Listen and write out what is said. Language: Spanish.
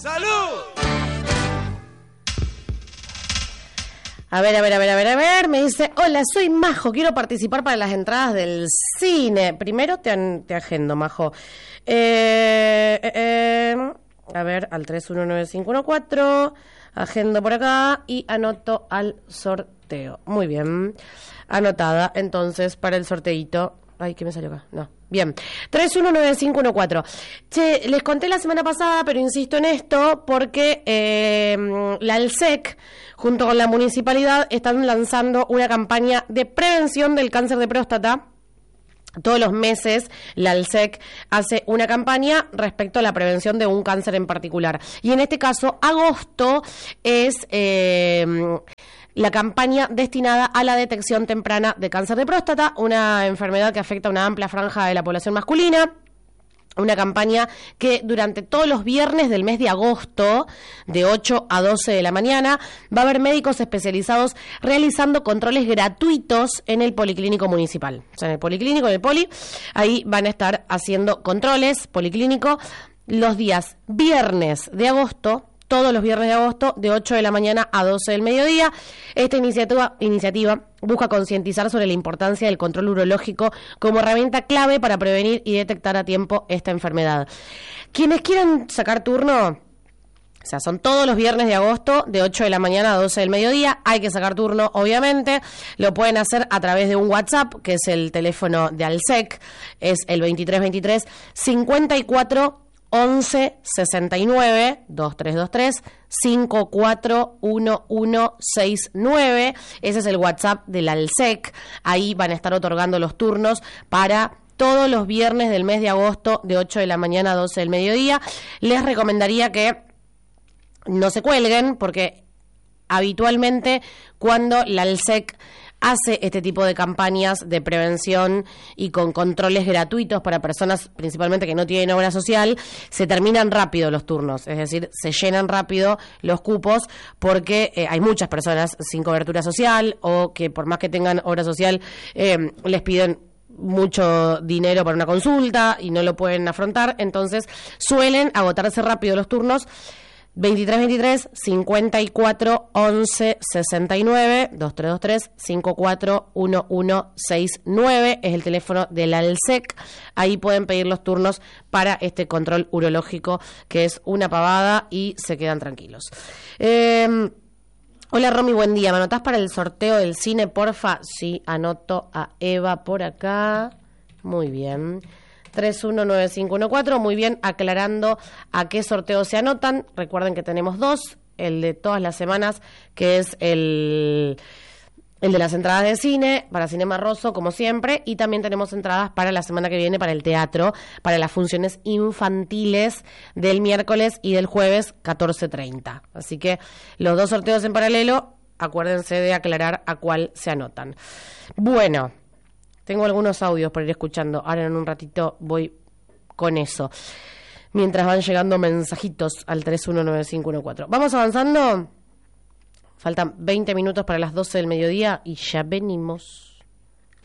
¡Salud! A ver, me dice, hola, soy Majo, quiero participar para las entradas del cine. Primero te agendo, Majo. A ver, al 319514, agendo por acá y anoto al sorteo. Muy bien, anotada entonces para el sorteito. Ay, ¿qué me salió acá? No. Bien, 319514. Che, les conté la semana pasada, pero insisto en esto, porque la ALSEC, junto con la municipalidad, están lanzando una campaña de prevención del cáncer de próstata. Todos los meses la ALSEC hace una campaña respecto a la prevención de un cáncer en particular. Y en este caso, agosto es la campaña destinada a la detección temprana de cáncer de próstata, una enfermedad que afecta a una amplia franja de la población masculina. Una campaña que durante todos los viernes del mes de agosto, de 8 a 12 de la mañana, va a haber médicos especializados realizando controles gratuitos en el policlínico municipal. O sea, en el policlínico, en el poli, ahí van a estar haciendo controles policlínico los días viernes de agosto, todos los viernes de agosto, de 8 de la mañana a 12 del mediodía. Esta iniciativa busca concientizar sobre la importancia del control urológico como herramienta clave para prevenir y detectar a tiempo esta enfermedad. Quienes quieran sacar turno, o sea, son todos los viernes de agosto, de 8 de la mañana a 12 del mediodía. Hay que sacar turno, obviamente. Lo pueden hacer a través de un WhatsApp, que es el teléfono de ALSEC, es el 2323 54 11 69 2323 541169. Ese es el WhatsApp del ALSEC. Ahí van a estar otorgando los turnos para todos los viernes del mes de agosto, de 8 de la mañana a 12 del mediodía. Les recomendaría que no se cuelguen, porque habitualmente cuando la ALSEC hace este tipo de campañas de prevención y con controles gratuitos para personas principalmente que no tienen obra social, se terminan rápido los turnos, es decir, se llenan rápido los cupos porque hay muchas personas sin cobertura social o que por más que tengan obra social les piden mucho dinero para una consulta y no lo pueden afrontar, entonces suelen agotarse rápido los turnos. 2323 54 11 69 2323 54 1169 es el teléfono del ALSEC. Ahí pueden pedir los turnos para este control urológico, que es una pavada, y se quedan tranquilos. Hola Romy, buen día. ¿Me anotás para el sorteo del cine, porfa? Sí, anoto a Eva por acá. Muy bien. 319514, muy bien, aclarando a qué sorteo se anotan. Recuerden que tenemos dos, el de todas las semanas, que es el de las entradas de cine, para Cinema Rosso, como siempre, y también tenemos entradas para la semana que viene para el teatro, para las funciones infantiles del miércoles y del jueves 14:30. Así que los dos sorteos en paralelo, acuérdense de aclarar a cuál se anotan. Bueno, tengo algunos audios por ir escuchando. Ahora en un ratito voy con eso. Mientras van llegando mensajitos al 319514. Vamos avanzando. Faltan 20 minutos para las 12 del mediodía y ya venimos.